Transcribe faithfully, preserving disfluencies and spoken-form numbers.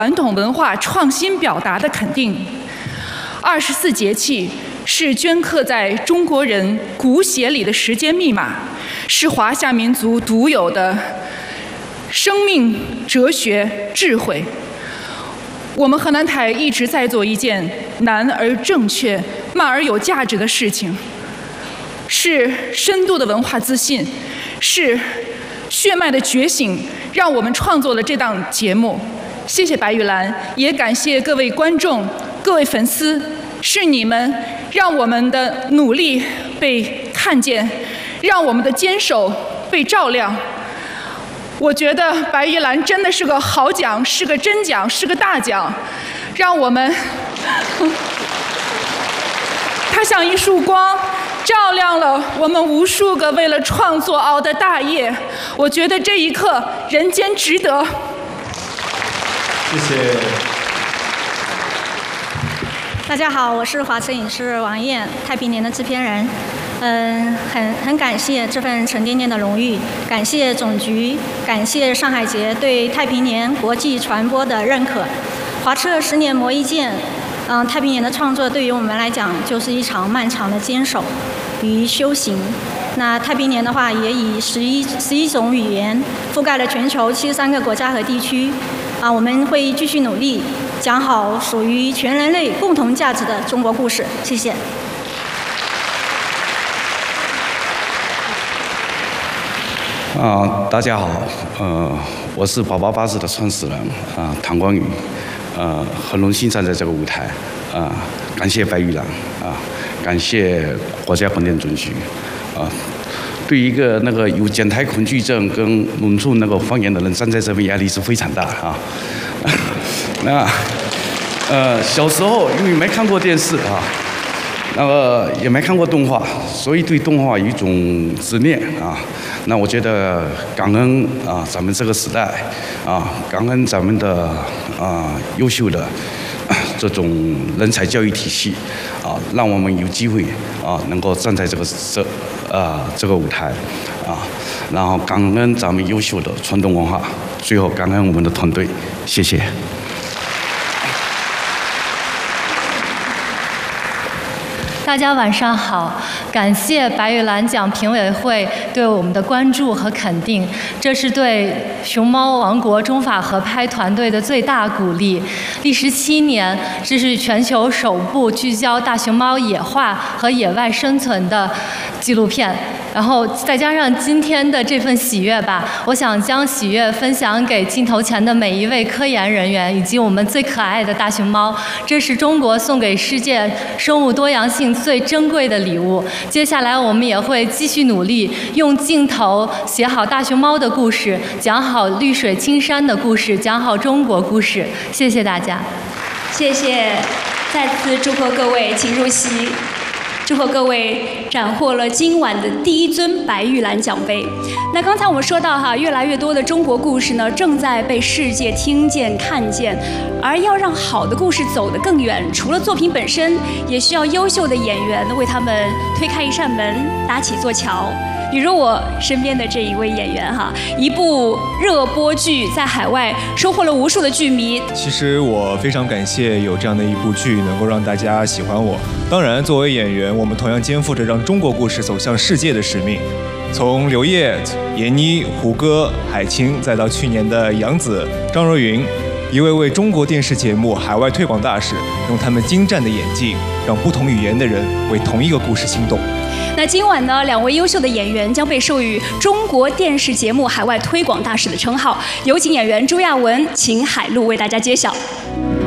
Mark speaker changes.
Speaker 1: 传统文化创新表达的肯定。二十四节气是镌刻在中国人骨血里的时间密码，是华夏民族独有的生命哲学智慧。我们河南台一直在做一件难而正确、慢而有价值的事情，是深度的文化自信，是血脉的觉醒，让我们创作了这档节目。谢谢白玉兰，也感谢各位观众、各位粉丝，是你们让我们的努力被看见，让我们的坚守被照亮。我觉得白玉兰真的是个好奖，是个真奖，是个大奖，让我们，它像一束光，照亮了我们无数个为了创作熬的大夜。我觉得这一刻，人间值得。
Speaker 2: 谢谢。
Speaker 3: 大家好，我是华策影视王燕，太平年的制片人。嗯，很很感谢这份沉甸甸的荣誉，感谢总局，感谢上海节对太平年国际传播的认可。华策十年磨一剑，嗯，太平年的创作对于我们来讲就是一场漫长的坚守与修行。那太平年的话，也以十一十一种语言覆盖了全球七十三个国家和地区。啊，我们会继续努力，讲好属于全人类共同价值的中国故事。谢谢。
Speaker 4: 啊，大家好，呃，我是宝宝巴士的创始人啊，唐光宇，呃，很荣幸站在这个舞台，啊，感谢白玉兰，啊，感谢国家广电总局，啊，对一个那个有减台恐惧症跟农村那个方言的人站在这边压力是非常大啊。那呃，小时候因为没看过电视啊。那个也没看过动画，所以对动画有一种执念啊。那我觉得感恩啊，咱们这个时代啊，感恩咱们的啊优秀的啊这种人才教育体系啊，让我们有机会啊能够站在这个这啊这个舞台啊，然后感恩咱们优秀的传统文化，最后感恩我们的团队，谢谢。
Speaker 5: 大家晚上好，感谢白玉兰奖评委会对我们的关注和肯定，这是对熊猫王国中法合拍团队的最大鼓励。历时七年，这是全球首部聚焦大熊猫野化和野外生存的纪录片。然后再加上今天的这份喜悦吧，我想将喜悦分享给镜头前的每一位科研人员以及我们最可爱的大熊猫。这是中国送给世界生物多样性最珍贵的礼物。接下来我们也会继续努力，用镜头写好大熊猫的故事，讲好绿水青山的故事，讲好中国故事。谢谢大家。
Speaker 6: 谢谢，再次祝贺各位，请入席。祝贺各位斩获了今晚的第一尊白玉兰奖杯。那刚才我们说到哈，越来越多的中国故事呢，正在被世界听见、看见。而要让好的故事走得更远，除了作品本身，也需要优秀的演员为他们推开一扇门，搭起座桥。比如我身边的这一位演员哈，一部热播剧在海外收获了无数的剧迷。
Speaker 2: 其实我非常感谢有这样的一部剧能够让大家喜欢我。当然，作为演员，我们同样肩负着让中国故事走向世界的使命。从刘烨、闫妮、胡歌、海清，再到去年的杨紫、张若昀，一位位中国电视节目海外推广大使，用他们精湛的演技，让不同语言的人为同一个故事心动。
Speaker 6: 那今晚呢，两位优秀的演员将被授予中国电视节目海外推广大使的称号。有请演员朱亚文、秦海璐为大家揭晓。